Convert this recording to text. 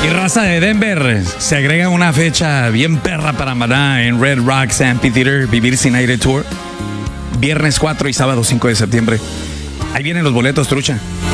Y raza de Denver, se agrega una fecha bien perra para Maná en Red Rocks Amphitheater, Vivir Sin Aire Tour. Viernes 4 y sábado 5 de septiembre. Ahí vienen los boletos, trucha.